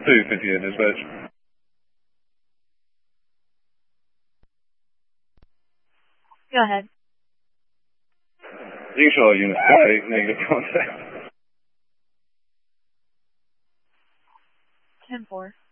258 dispatch. Go ahead. You can show a unit 8 negative contact. 10-4.